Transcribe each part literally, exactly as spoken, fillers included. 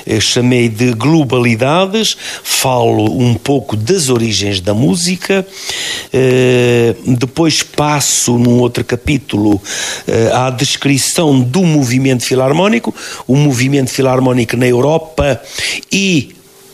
chamei de globalidades, falo um pouco das origens da música, depois passo num outro capítulo à descrição do movimento filarmónico, o movimento filarmónico na Europa e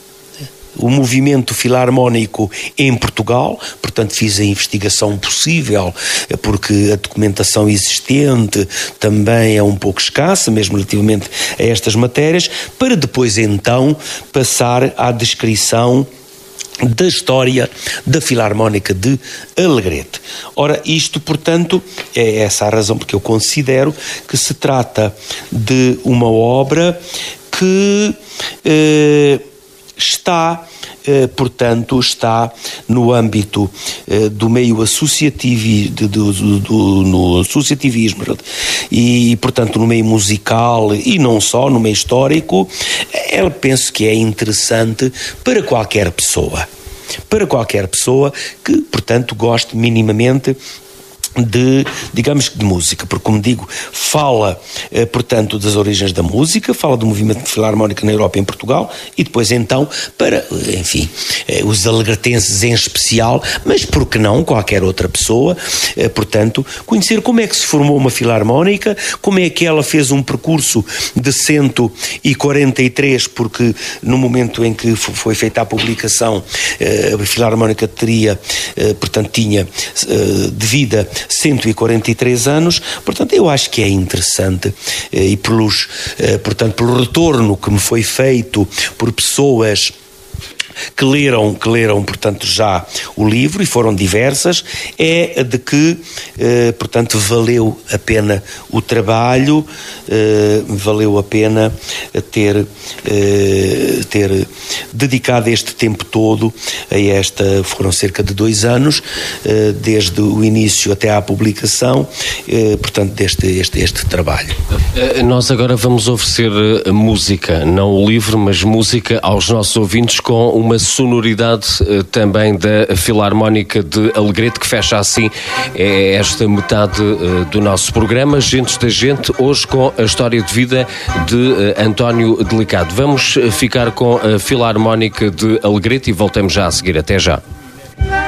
o movimento filarmónico em Portugal. Portanto, fiz a investigação possível, porque a documentação existente também é um pouco escassa, mesmo relativamente a estas matérias, para depois então passar à descrição da história da Filarmónica de Alegrete. Ora, isto, portanto, é essa a razão porque eu considero que se trata de uma obra que eh, está, eh, portanto, está no âmbito eh, do meio associativo, do, do, do, no associativismo e, portanto, no meio musical e não só, no meio histórico. Eu penso que é interessante para qualquer pessoa, para qualquer pessoa que, portanto, goste minimamente de, digamos, de música, porque, como digo, fala, eh, portanto, das origens da música, fala do movimento filarmónico na Europa e em Portugal, e depois, então, para, enfim, eh, os alegretenses em especial, mas por que não qualquer outra pessoa, eh, portanto, conhecer como é que se formou uma filarmónica, como é que ela fez um percurso de cento e quarenta e três, porque no momento em que foi feita a publicação, eh, a filarmónica teria, eh, portanto, tinha eh, de vida cento e quarenta e três anos, portanto eu acho que é interessante e pelos, portanto, pelo retorno que me foi feito por pessoas que leram, que leram, portanto, já o livro, e foram diversas, é de que, eh, portanto, valeu a pena o trabalho, eh, valeu a pena ter, eh, ter dedicado este tempo todo a esta, foram cerca de dois anos, eh, desde o início até à publicação, eh, portanto, deste este, este trabalho. Nós agora vamos oferecer música, não o livro, mas música aos nossos ouvintes com uma sonoridade uh, também da Filarmónica de Alegrete, que fecha assim é esta metade uh, do nosso programa, Gentes da Gente, hoje com a história de vida de uh, António Delicado. Vamos ficar com a Filarmónica de Alegrete e voltamos já a seguir. Até já.